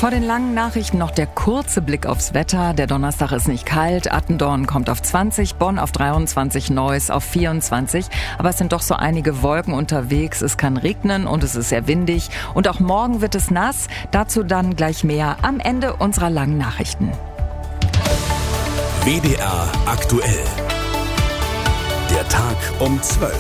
Vor den langen Nachrichten noch der kurze Blick aufs Wetter. Der Donnerstag ist nicht kalt. Attendorn kommt auf 20, Bonn auf 23, Neuss auf 24. Aber es sind doch so einige Wolken unterwegs. Es kann regnen und es ist sehr windig. Und auch morgen wird es nass. Dazu dann gleich mehr am Ende unserer langen Nachrichten. WDR aktuell. Der Tag um 12.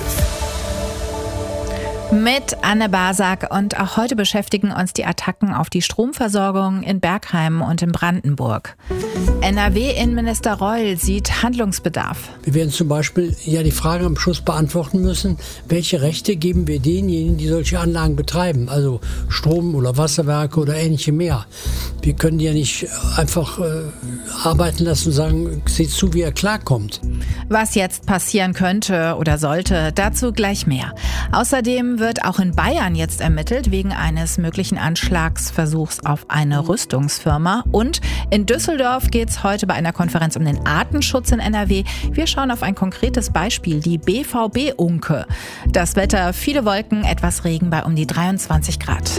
Mit Anne Basak, und auch heute beschäftigen uns die Attacken auf die Stromversorgung in Bergheim und in Brandenburg. NRW-Innenminister Reul sieht Handlungsbedarf. Wir werden zum Beispiel die Frage am Schluss beantworten müssen, welche Rechte geben wir denjenigen, die solche Anlagen betreiben, also Strom- oder Wasserwerke oder ähnliche mehr. Wir können die ja nicht einfach arbeiten lassen und sagen, seht zu, wie er klarkommt. Was jetzt passieren könnte oder sollte, dazu gleich mehr. Außerdem wird auch in Bayern jetzt ermittelt wegen eines möglichen Anschlagsversuchs auf eine Rüstungsfirma. Und in Düsseldorf geht es heute bei einer Konferenz um den Artenschutz in NRW. Wir schauen auf ein konkretes Beispiel, die BVB-Unke. Das Wetter, viele Wolken, etwas Regen bei um die 23 Grad.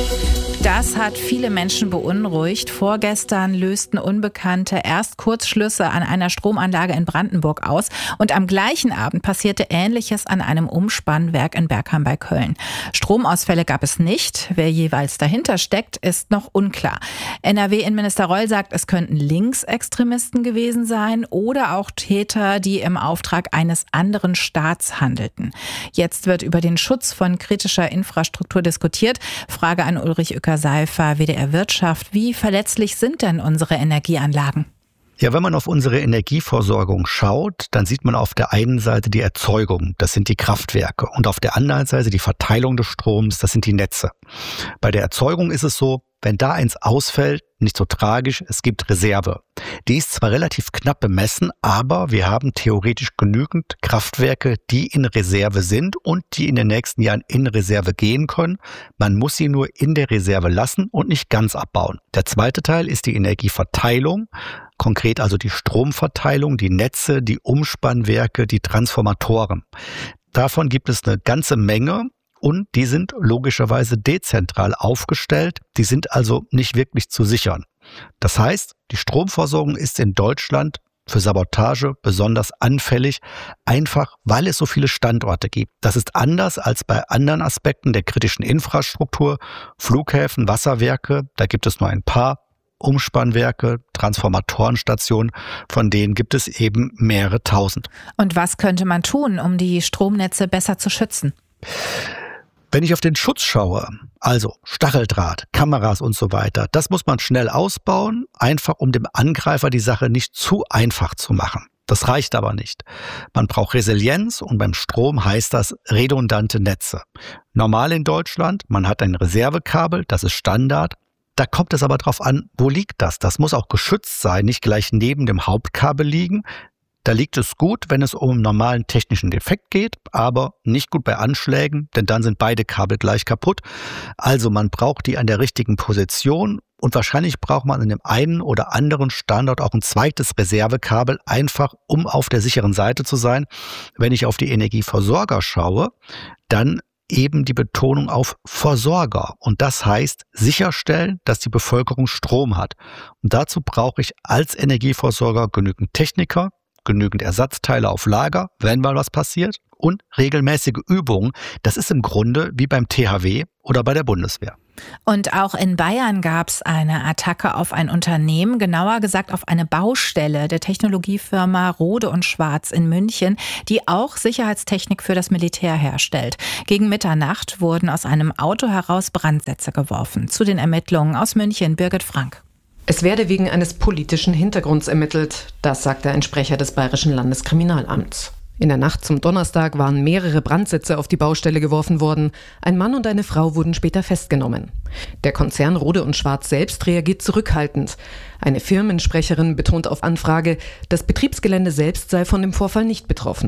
Das hat viele Menschen beunruhigt. Vorgestern lösten Unbekannte erst Kurzschlüsse an einer Stromanlage in Brandenburg aus. Und am gleichen Abend passierte Ähnliches an einem Umspannwerk in Bergheim bei Köln. Stromausfälle gab es nicht. Wer jeweils dahinter steckt, ist noch unklar. NRW-Innenminister Reul sagt, es könnten Linksextremisten gewesen sein oder auch Täter, die im Auftrag eines anderen Staats handelten. Jetzt wird über den Schutz von kritischer Infrastruktur diskutiert. Frage an Ulrich Uecker-Seifer, WDR Wirtschaft. Wie verletzlich sind denn unsere Energieanlagen? Ja, wenn man auf unsere Energieversorgung schaut, dann sieht man auf der einen Seite die Erzeugung, das sind die Kraftwerke, und auf der anderen Seite die Verteilung des Stroms, das sind die Netze. Bei der Erzeugung ist es so, wenn da eins ausfällt, nicht so tragisch, es gibt Reserve. Die ist zwar relativ knapp bemessen, aber wir haben theoretisch genügend Kraftwerke, die in Reserve sind und die in den nächsten Jahren in Reserve gehen können. Man muss sie nur in der Reserve lassen und nicht ganz abbauen. Der zweite Teil ist die Energieverteilung, konkret also die Stromverteilung, die Netze, die Umspannwerke, die Transformatoren. Davon gibt es eine ganze Menge. Und die sind logischerweise dezentral aufgestellt, die sind also nicht wirklich zu sichern. Das heißt, die Stromversorgung ist in Deutschland für Sabotage besonders anfällig, einfach weil es so viele Standorte gibt. Das ist anders als bei anderen Aspekten der kritischen Infrastruktur, Flughäfen, Wasserwerke, da gibt es nur ein paar. Umspannwerke, Transformatorenstationen, von denen gibt es eben mehrere tausend. Und was könnte man tun, um die Stromnetze besser zu schützen? Wenn ich auf den Schutz schaue, also Stacheldraht, Kameras und so weiter, das muss man schnell ausbauen, einfach um dem Angreifer die Sache nicht zu einfach zu machen. Das reicht aber nicht. Man braucht Resilienz und beim Strom heißt das redundante Netze. Normal in Deutschland, man hat ein Reservekabel, das ist Standard. Da kommt es aber drauf an, wo liegt das? Das muss auch geschützt sein, nicht gleich neben dem Hauptkabel liegen. Da liegt es gut, wenn es um einen normalen technischen Defekt geht, aber nicht gut bei Anschlägen, denn dann sind beide Kabel gleich kaputt. Also man braucht die an der richtigen Position und wahrscheinlich braucht man an dem einen oder anderen Standort auch ein zweites Reservekabel, einfach um auf der sicheren Seite zu sein. Wenn ich auf die Energieversorger schaue, dann eben die Betonung auf Versorger. Und das heißt sicherstellen, dass die Bevölkerung Strom hat. Und dazu brauche ich als Energieversorger genügend Techniker, genügend Ersatzteile auf Lager, wenn mal was passiert, und regelmäßige Übungen. Das ist im Grunde wie beim THW oder bei der Bundeswehr. Und auch in Bayern gab es eine Attacke auf ein Unternehmen, genauer gesagt auf eine Baustelle der Technologiefirma Rohde & Schwarz in München, die auch Sicherheitstechnik für das Militär herstellt. Gegen Mitternacht wurden aus einem Auto heraus Brandsätze geworfen. Zu den Ermittlungen aus München, Birgit Frank. Es werde wegen eines politischen Hintergrunds ermittelt, das sagte ein Sprecher des Bayerischen Landeskriminalamts. In der Nacht zum Donnerstag waren mehrere Brandsätze auf die Baustelle geworfen worden. Ein Mann und eine Frau wurden später festgenommen. Der Konzern Rohde & Schwarz selbst reagiert zurückhaltend. Eine Firmensprecherin betont auf Anfrage, das Betriebsgelände selbst sei von dem Vorfall nicht betroffen.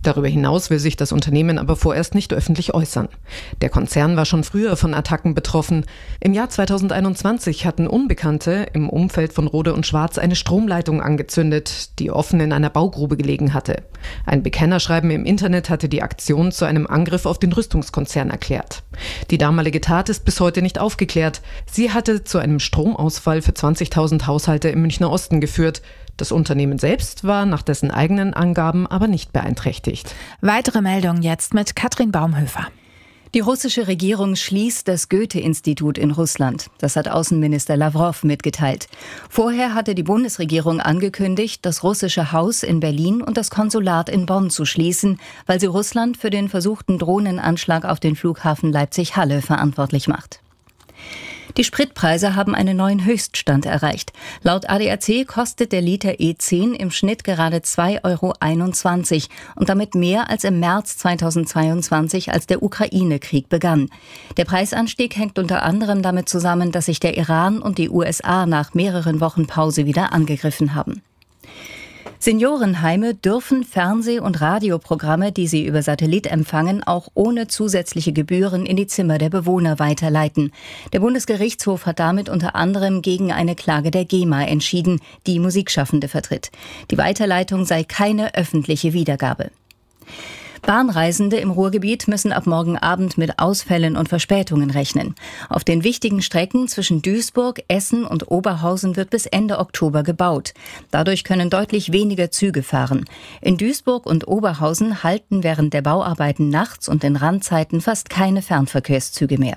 Darüber hinaus will sich das Unternehmen aber vorerst nicht öffentlich äußern. Der Konzern war schon früher von Attacken betroffen. Im Jahr 2021 hatten Unbekannte im Umfeld von Rohde und Schwarz eine Stromleitung angezündet, die offen in einer Baugrube gelegen hatte. Ein Bekennerschreiben im Internet hatte die Aktion zu einem Angriff auf den Rüstungskonzern erklärt. Die damalige Tat ist bis heute nicht aufgeklärt. Sie hatte zu einem Stromausfall für 20.000 Haushalte im Münchner Osten geführt. Das Unternehmen selbst war nach dessen eigenen Angaben aber nicht beeinträchtigt. Weitere Meldungen jetzt mit Katrin Baumhöfer. Die russische Regierung schließt das Goethe-Institut in Russland. Das hat Außenminister Lawrow mitgeteilt. Vorher hatte die Bundesregierung angekündigt, das russische Haus in Berlin und das Konsulat in Bonn zu schließen, weil sie Russland für den versuchten Drohnenanschlag auf den Flughafen Leipzig-Halle verantwortlich macht. Die Spritpreise haben einen neuen Höchststand erreicht. Laut ADAC kostet der Liter E10 im Schnitt gerade 2,21 € und damit mehr als im März 2022, als der Ukraine-Krieg begann. Der Preisanstieg hängt unter anderem damit zusammen, dass sich der Iran und die USA nach mehreren Wochen Pause wieder angegriffen haben. Seniorenheime dürfen Fernseh- und Radioprogramme, die sie über Satellit empfangen, auch ohne zusätzliche Gebühren in die Zimmer der Bewohner weiterleiten. Der Bundesgerichtshof hat damit unter anderem gegen eine Klage der GEMA entschieden, die Musikschaffende vertritt. Die Weiterleitung sei keine öffentliche Wiedergabe. Bahnreisende im Ruhrgebiet müssen ab morgen Abend mit Ausfällen und Verspätungen rechnen. Auf den wichtigen Strecken zwischen Duisburg, Essen und Oberhausen wird bis Ende Oktober gebaut. Dadurch können deutlich weniger Züge fahren. In Duisburg und Oberhausen halten während der Bauarbeiten nachts und in Randzeiten fast keine Fernverkehrszüge mehr.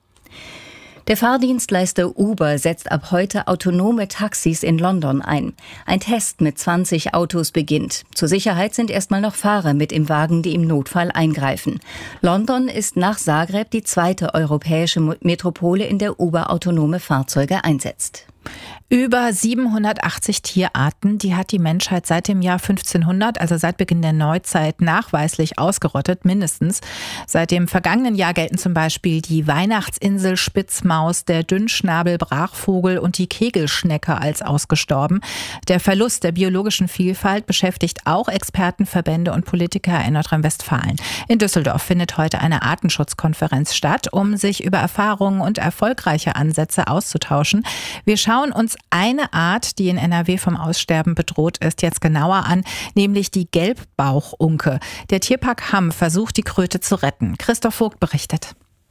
Der Fahrdienstleister Uber setzt ab heute autonome Taxis in London ein. Ein Test mit 20 Autos beginnt. Zur Sicherheit sind erstmal noch Fahrer mit im Wagen, die im Notfall eingreifen. London ist nach Zagreb die zweite europäische Metropole, in der Uber autonome Fahrzeuge einsetzt. Über 780 Tierarten, die hat die Menschheit seit dem Jahr 1500, also seit Beginn der Neuzeit, nachweislich ausgerottet, mindestens. Seit dem vergangenen Jahr gelten zum Beispiel die Weihnachtsinsel Spitzmaus, der Dünnschnabel-Brachvogel und die Kegelschnecke als ausgestorben. Der Verlust der biologischen Vielfalt beschäftigt auch Expertenverbände und Politiker in Nordrhein-Westfalen. In Düsseldorf findet heute eine Artenschutzkonferenz statt, um sich über Erfahrungen und erfolgreiche Ansätze auszutauschen. Wir schauen uns eine Art, die in NRW vom Aussterben bedroht ist, jetzt genauer an, nämlich die Gelbbauchunke. Der Tierpark Hamm versucht, die Kröte zu retten. Christoph Vogt berichtet.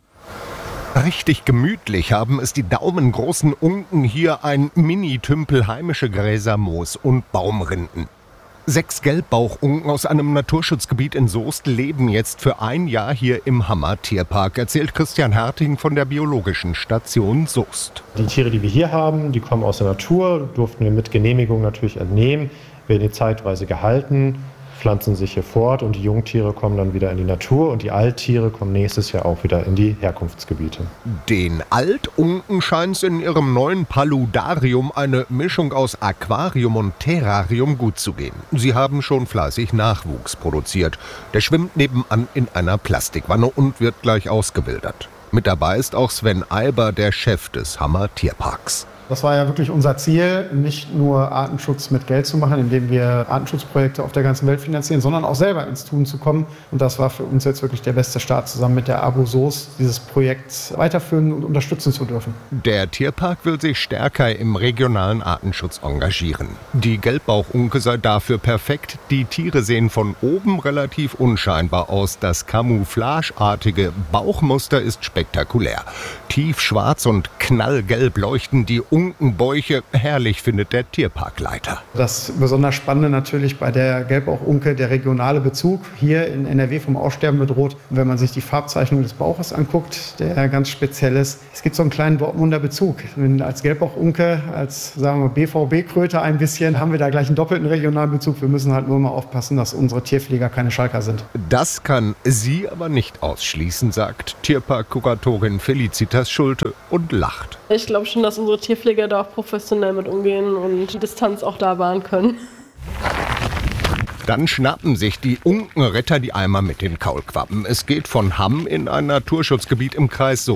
Richtig gemütlich haben es die daumengroßen Unken hier, ein Mini-Tümpel heimische Gräser, Moos und Baumrinden. 6 Gelbbauchunken aus einem Naturschutzgebiet in Soest leben jetzt für ein Jahr hier im Hammer Tierpark, erzählt Christian Harting von der Biologischen Station Soest. Die Tiere, die wir hier haben, die kommen aus der Natur, durften wir mit Genehmigung natürlich entnehmen, werden hier zeitweise gehalten, pflanzen sich hier fort und die Jungtiere kommen dann wieder in die Natur und die Alttiere kommen nächstes Jahr auch wieder in die Herkunftsgebiete. Den Altunken scheint es in ihrem neuen Paludarium, eine Mischung aus Aquarium und Terrarium, gut zu gehen. Sie haben schon fleißig Nachwuchs produziert. Der schwimmt nebenan in einer Plastikwanne und wird gleich ausgewildert. Mit dabei ist auch Sven Eiber, der Chef des Hammer Tierparks. Das war ja wirklich unser Ziel, nicht nur Artenschutz mit Geld zu machen, indem wir Artenschutzprojekte auf der ganzen Welt finanzieren, sondern auch selber ins Tun zu kommen. Und das war für uns jetzt wirklich der beste Start, zusammen mit der ABO Soest dieses Projekt weiterführen und unterstützen zu dürfen. Der Tierpark will sich stärker im regionalen Artenschutz engagieren. Die Gelbbauchunke sei dafür perfekt. Die Tiere sehen von oben relativ unscheinbar aus. Das camouflageartige Bauchmuster ist spektakulär. Tiefschwarz und knallgelb leuchten die Unkenbäuche. Herrlich, findet der Tierparkleiter. Das besonders Spannende natürlich bei der Gelbbauchunke, der regionale Bezug, hier in NRW vom Aussterben bedroht. Und wenn man sich die Farbzeichnung des Bauches anguckt, der ganz speziell ist, es gibt so einen kleinen Dortmunder Bezug. Als Gelbbauchunke, als sagen wir BVB-Kröte ein bisschen, haben wir da gleich einen doppelten regionalen Bezug. Wir müssen halt nur mal aufpassen, dass unsere Tierpfleger keine Schalker sind. Das kann sie aber nicht ausschließen, sagt Tierpark-Kuratorin Felicitas Schulte und lacht. Ich glaube schon, dass unsere Tierpfleger da auch professionell mit umgehen und die Distanz auch da wahren können. Dann schnappen sich die Unkenretter die Eimer mit den Kaulquappen. Es geht von Hamm in ein Naturschutzgebiet im Kreis Soest.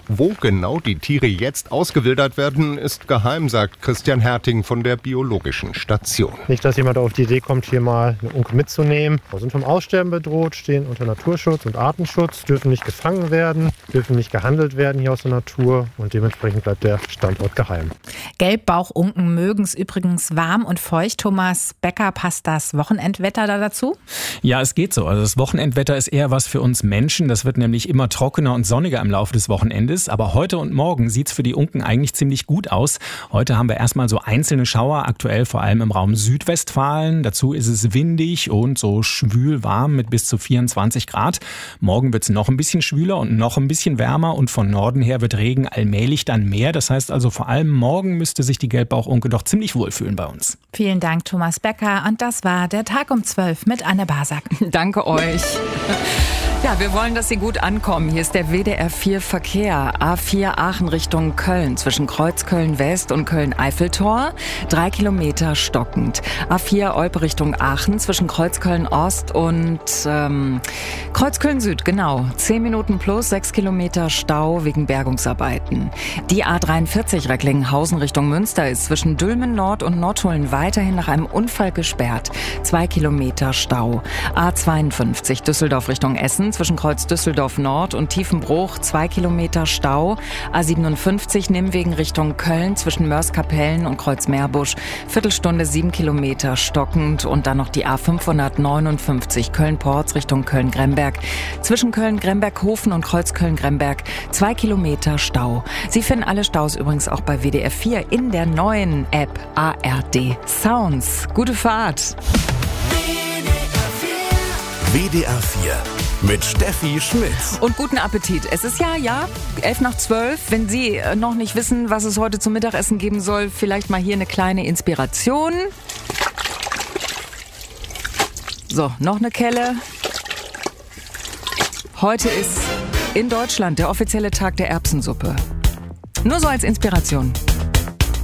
Wo genau die Tiere jetzt ausgewildert werden, ist geheim, sagt Christian Herting von der Biologischen Station. Nicht, dass jemand auf die Idee kommt, hier mal eine Unke mitzunehmen. Wir sind vom Aussterben bedroht, stehen unter Naturschutz und Artenschutz, dürfen nicht gefangen werden, dürfen nicht gehandelt werden hier aus der Natur und dementsprechend bleibt der Standort geheim. Gelbbauchunken mögen es übrigens warm und feucht. Thomas Becker, passt das Wochenendwetter da dazu? Ja, es geht so. Also das Wochenendwetter ist eher was für uns Menschen. Das wird nämlich immer trockener und sonniger im Laufe des Wochenendes. Aber heute und morgen sieht es für die Unken eigentlich ziemlich gut aus. Heute haben wir erstmal so einzelne Schauer, aktuell vor allem im Raum Südwestfalen. Dazu ist es windig und so schwül warm mit bis zu 24 Grad. Morgen wird es noch ein bisschen schwüler und noch ein bisschen wärmer und von Norden her wird Regen allmählich dann mehr. Das heißt also vor allem morgen müsste sich die Gelbbauchunke doch ziemlich wohlfühlen bei uns. Vielen Dank, Thomas Becker. Und das war der Tag um 12 mit Anne Basak. Danke euch. Ja, wir wollen, dass Sie gut ankommen. Hier ist der WDR 4 Verkehr. A4 Aachen Richtung Köln zwischen Kreuzköln West und Köln-Eiffeltor. 3 Kilometer stockend. A4 Olpe Richtung Aachen zwischen Kreuzköln Ost und Kreuzköln Süd, genau. 10 Minuten plus 6 Kilometer Stau wegen Bergungsarbeiten. Die A43 Recklinghausen Richtung Münster ist zwischen Dülmen Nord und Nottuln weiterhin nach einem Unfall gesperrt. 2 Kilometer Stau. A52 Düsseldorf Richtung Essen zwischen Kreuz Düsseldorf Nord und Tiefenbruch 2 Kilometer Stau. A57 Nimwegen Richtung Köln zwischen Mörs-Kapellen und Kreuz Meerbusch. Viertelstunde 7 Kilometer stockend. Und dann noch die A559 Köln-Porz Richtung Köln-Gremberg. Zwischen Köln-Gremberg-Hofen und Kreuz Köln-Gremberg 2 Kilometer Stau. Sie finden alle Staus übrigens auch bei WDR 4 in der neuen App ARD Sounds. Gute Fahrt! WDR 4 mit Steffi Schmitz. Und guten Appetit. Es ist ja 11:12. Wenn Sie noch nicht wissen, was es heute zum Mittagessen geben soll, vielleicht mal hier eine kleine Inspiration. So, noch eine Kelle. Heute ist in Deutschland der offizielle Tag der Erbsensuppe. Nur so als Inspiration.